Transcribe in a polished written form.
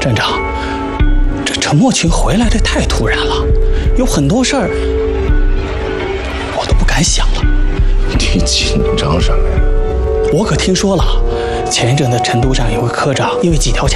站长，这陈默群回来的太突然了，有很多事儿我都不敢想了。 你紧张什么呀？ 我可听说了，前一阵的成都站有个科长因为几条